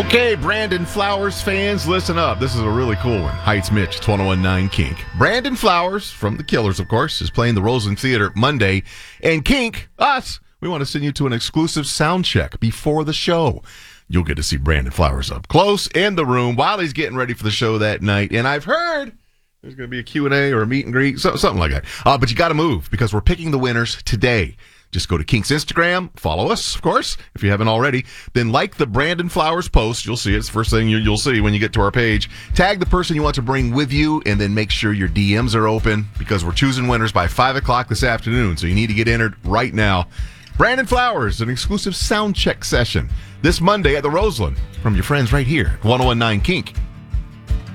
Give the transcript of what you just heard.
Okay, Brandon Flowers fans, listen up. This is a really cool one. Heights Mitch, 1019 Kink. Brandon Flowers, from The Killers, of course, is playing the Roseland Theater Monday. And Kink, us, we want to send you to an exclusive sound check before the show. You'll get to see Brandon Flowers up close in the room while he's getting ready for the show that night. And I've heard there's going to be a Q&A or a meet and greet, something like that. But you got to move because we're picking the winners today. Just go to Kink's Instagram, follow us, of course, if you haven't already. Then like the Brandon Flowers post. You'll see it. It's the first thing you'll see when you get to our page. Tag the person you want to bring with you, and then make sure your DMs are open because we're choosing winners by 5 o'clock this afternoon. So you need to get entered right now. Brandon Flowers, an exclusive sound check session this Monday at the Roseland from your friends right here, 1019 Kink.